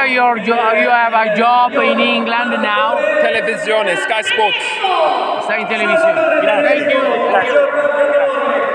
you have a job in England now? Televisione, Sky Sports. Stai in televisione. Grazie. Thank you. Grazie.